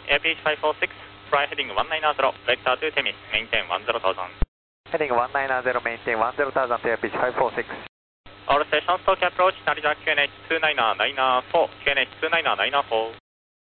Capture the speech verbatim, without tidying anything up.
Airfish five four six, fly heading one nine zero, vector to Temis, maintain one zero thousand. Heading one nine zero, maintain one zero thousand to Airfish five four six. All stations, Tokyo approach, Narita Q N H two nine nine four, Q N H two nine nine four.